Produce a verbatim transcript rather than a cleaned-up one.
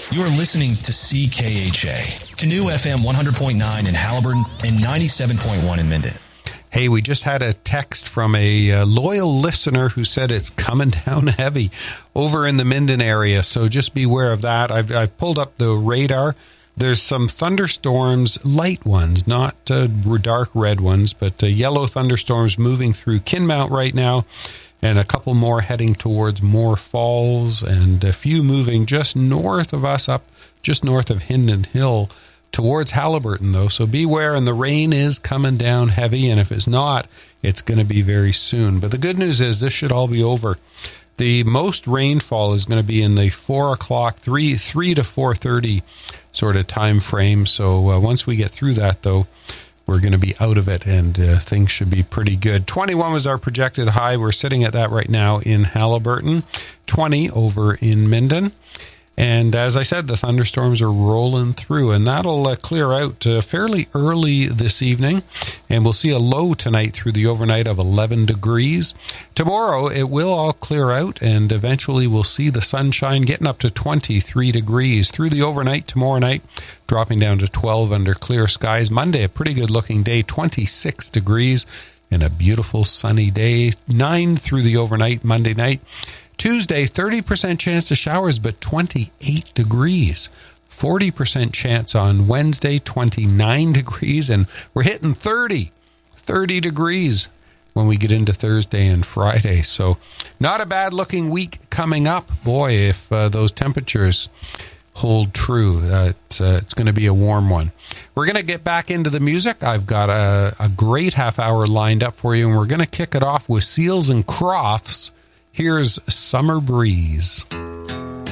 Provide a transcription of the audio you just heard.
You are listening to C K H A, Canoe F M one hundred point nine in Haliburton and ninety-seven point one in Minden. Hey, we just had a text from a uh, loyal listener who said it's coming down heavy over in the Minden area, so just beware of that. I've, I've pulled up the radar. There's some thunderstorms, light ones, not uh, dark red ones, but uh, yellow thunderstorms moving through Kinmount right now, and a couple more heading towards Moore Falls, and a few moving just north of us, up just north of Hindon Hill, towards Haliburton, though. So beware, and the rain is coming down heavy, and if it's not, it's going to be very soon. But the good news is this should all be over. The most rainfall is going to be in the four o'clock, three, three to four thirty sort of time frame. So uh, once we get through that, though, we're going to be out of it, and uh, things should be pretty good. twenty-one was our projected high. We're sitting at that right now in Haliburton, twenty over in Minden. And as I said, the thunderstorms are rolling through, and that'll uh, clear out uh, fairly early this evening. And we'll see a low tonight through the overnight of eleven degrees. Tomorrow, it will all clear out, and eventually we'll see the sunshine getting up to twenty-three degrees through the overnight tomorrow night, dropping down to twelve under clear skies. Monday, a pretty good looking day, twenty-six degrees, and a beautiful sunny day, nine through the overnight Monday night. Tuesday, thirty percent chance of showers, but twenty-eight degrees. forty percent chance on Wednesday, twenty-nine degrees, and we're hitting thirty, thirty degrees when we get into Thursday and Friday. So not a bad looking week coming up. Boy, if uh, those temperatures hold true, uh, it's, uh, it's going to be a warm one. We're going to get back into the music. I've got a, a great half hour lined up for you, and we're going to kick it off with Seals and Crofts. Here's Summer Breeze.